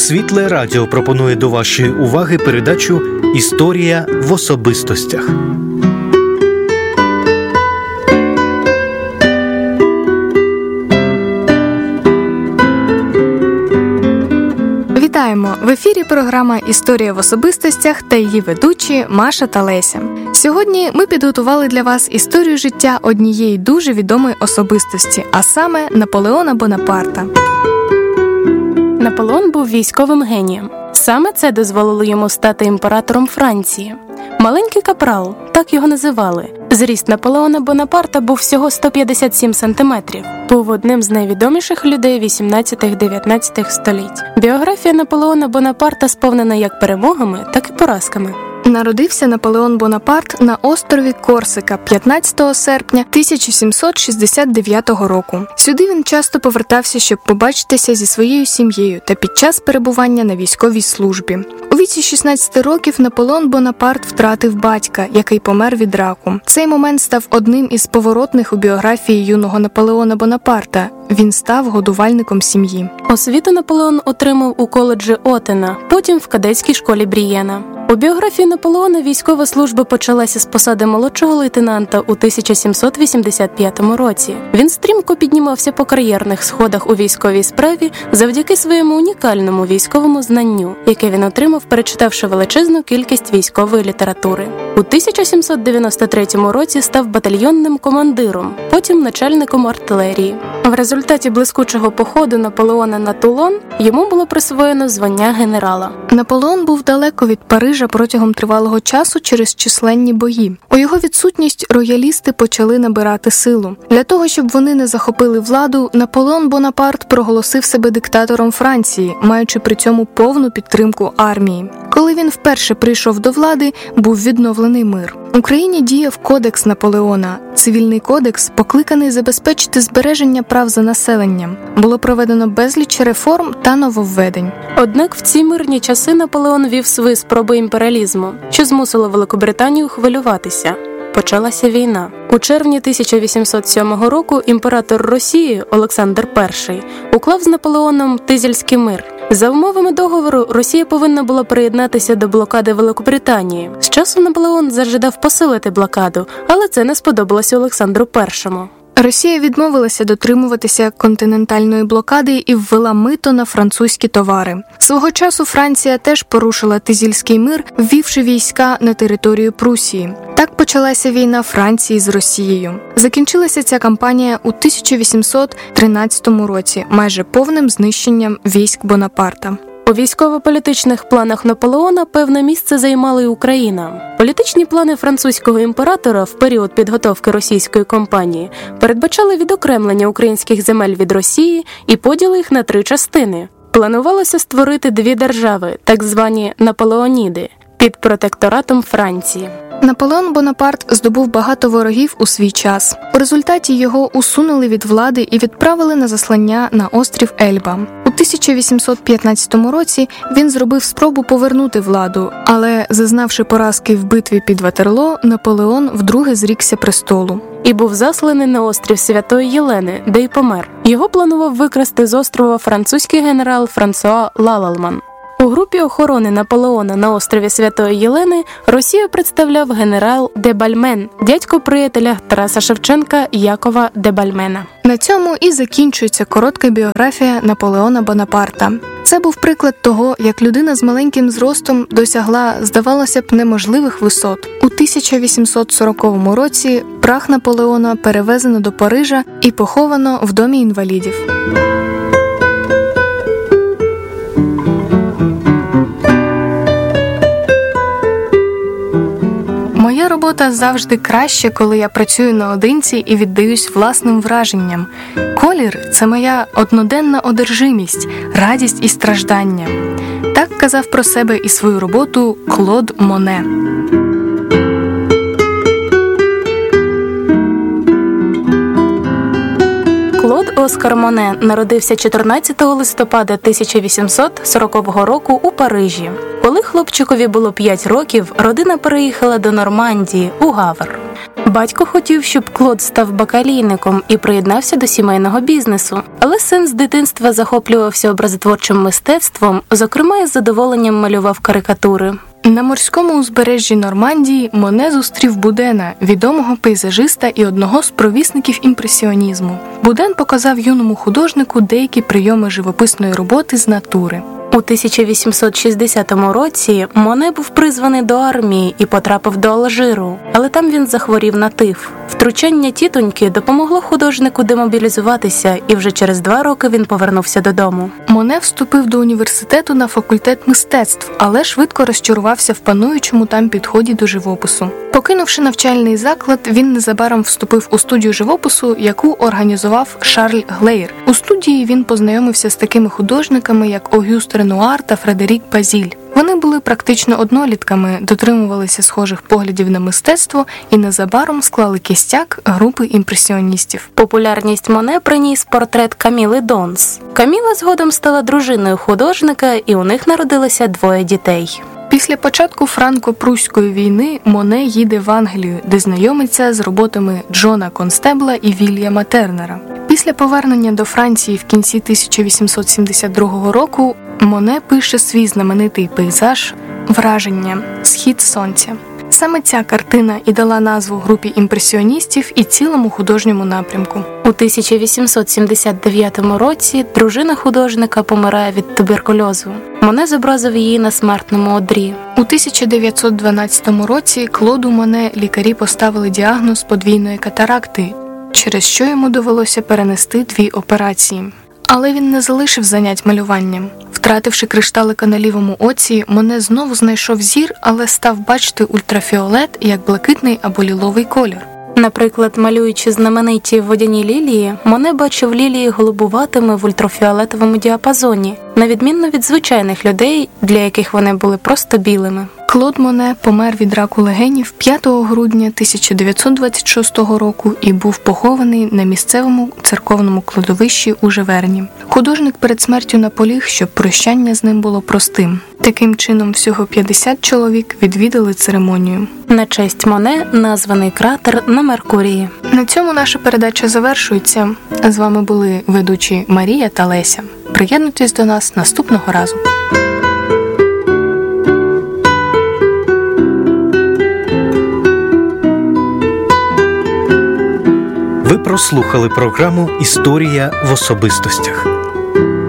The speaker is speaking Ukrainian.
Світле Радіо пропонує до вашої уваги передачу «Історія в особистостях». Вітаємо! В ефірі програма «Історія в особистостях» та її ведучі Маша та Леся. Сьогодні ми підготували для вас історію життя однієї дуже відомої особистості, а саме Наполеона Бонапарта. Наполеон був військовим генієм. Саме це дозволило йому стати імператором Франції. Маленький капрал, так його називали. Зріст Наполеона Бонапарта був всього 157 сантиметрів. Був одним з найвідоміших людей 18-19 століть. Біографія Наполеона Бонапарта сповнена як перемогами, так і поразками. Народився Наполеон Бонапарт на острові Корсика 15 серпня 1769 року. Сюди він часто повертався, щоб побачитися зі своєю сім'єю та під час перебування на військовій службі. У віці 16 років Наполеон Бонапарт втратив батька, який помер від раку. Цей момент став одним із поворотних у біографії юного Наполеона Бонапарта. Він став годувальником сім'ї. Освіту Наполеон отримав у коледжі Отена, потім в кадетській школі Брієна. У біографії Наполеона військова служба почалася з посади молодшого лейтенанта у 1785 році. Він стрімко піднімався по кар'єрних сходах у військовій справі завдяки своєму унікальному військовому знанню, яке він отримав, перечитавши величезну кількість військової літератури. У 1793 році став батальйонним командиром, потім начальником артилерії. В результаті блискучого походу Наполеона на Тулон йому було присвоєно звання генерала. Наполеон був далеко від Парижа протягом тривалого часу через численні бої. У його відсутність роялісти почали набирати силу. Для того, щоб вони не захопили владу, Наполеон Бонапарт проголосив себе диктатором Франції, маючи при цьому повну підтримку армії. Коли він вперше прийшов до влади, був відновлений мир. В Україні діяв кодекс Наполеона. Цивільний кодекс, покликаний забезпечити збереження прав за населенням. Було проведено безліч реформ та нововведень. Однак в ці мирні часи Наполеон вів свої спроби імперіалізму, що змусило Великобританію хвилюватися. Почалася війна. У червні 1807 року імператор Росії Олександр І уклав з Наполеоном Тизельський мир. За умовами договору, Росія повинна була приєднатися до блокади Великобританії. З часом Наполеон зажадав посилити блокаду, але це не сподобалося Олександру І. Росія відмовилася дотримуватися континентальної блокади і ввела мито на французькі товари. Свого часу Франція теж порушила Тизельський мир, ввівши війська на територію Прусії. Так почалася війна Франції з Росією. Закінчилася ця кампанія у 1813 році, майже повним знищенням військ Бонапарта. У військово-політичних планах Наполеона певне місце займала й Україна. Політичні плани французького імператора в період підготовки російської кампанії передбачали відокремлення українських земель від Росії і поділ їх на 3 частини. Планувалося створити 2 держави, так звані Наполеоніди, під протекторатом Франції. Наполеон Бонапарт здобув багато ворогів у свій час. У результаті його усунули від влади і відправили на заслання на острів Ельба. У 1815 році він зробив спробу повернути владу, але, зазнавши поразки в битві під Ватерлоо, Наполеон вдруге зрікся престолу. І був засланий на острів Святої Єлени, де й помер. Його планував викрасти з острова французький генерал Франсуа Лалалман. У групі охорони Наполеона на острові Святої Єлени Росію представляв генерал де Бальмен, дядько приятеля Тараса Шевченка Якова де Бальмена. На цьому і закінчується коротка біографія Наполеона Бонапарта. Це був приклад того, як людина з маленьким зростом досягла, здавалося б, неможливих висот. У 1840 році прах Наполеона перевезено до Парижа і поховано в домі інвалідів. Моя робота завжди краще, коли я працюю наодинці і віддаюсь власним враженням. Колір – це моя одноденна одержимість, радість і страждання. Так казав про себе і свою роботу Клод Моне. Клод Оскар Моне народився 14 листопада 1840 року у Парижі. Коли хлопчикові було 5 років, родина переїхала до Нормандії, у Гавр. Батько хотів, щоб Клод став бакалійником і приєднався до сімейного бізнесу. Але син з дитинства захоплювався образотворчим мистецтвом, зокрема із задоволенням малював карикатури. На морському узбережжі Нормандії Моне зустрів Будена, відомого пейзажиста і одного з провісників імпресіонізму. Буден показав юному художнику деякі прийоми живописної роботи з натури. У 1860 році Моне був призваний до армії і потрапив до Алжиру, але там він захворів на тиф. Втручання тітоньки допомогло художнику демобілізуватися, і вже через 2 роки він повернувся додому. Моне вступив до університету на факультет мистецтв, але швидко розчарувався в пануючому там підході до живопису. Покинувши навчальний заклад, він незабаром вступив у студію живопису, яку організував Шарль Глейр. У студії він познайомився з такими художниками, як Огюст Ренуар та Фредерік Базіль. Вони були практично однолітками, дотримувалися схожих поглядів на мистецтво і незабаром склали кістяк групи імпресіоністів. Популярність Моне приніс портрет Каміли Донс. Каміла згодом стала дружиною художника, і у них народилося 2 дітей. Після початку франко-пруської війни Моне їде в Англію, де знайомиться з роботами Джона Констебла і Вільяма Тернера. Після повернення до Франції в кінці 1872 року Моне пише свій знаменитий пейзаж «Враження. Схід сонця». Саме ця картина і дала назву групі імпресіоністів і цілому художньому напрямку. У 1879 році дружина художника помирає від туберкульозу. Моне зобразив її на смертному одрі. У 1912 році Клоду Моне лікарі поставили діагноз подвійної катаракти, через що йому довелося перенести 2 операції. Але він не залишив занять малюванням. Втративши кришталика на лівому оці, Моне знову знайшов зір, але став бачити ультрафіолет як блакитний або ліловий колір. Наприклад, малюючи знамениті водяні лілії, Моне бачив лілії голубуватими в ультрафіолетовому діапазоні, на відміну від звичайних людей, для яких вони були просто білими. Клод Моне помер від раку легенів 5 грудня 1926 року і був похований на місцевому церковному кладовищі у Живерні. Художник перед смертю наполіг, щоб прощання з ним було простим. Таким чином, всього 50 чоловік відвідали церемонію. На честь Моне названий кратер на Меркурії. На цьому наша передача завершується. З вами були ведучі Марія та Леся. Приєднуйтесь до нас наступного разу. Ви прослухали програму «Історія в особистостях».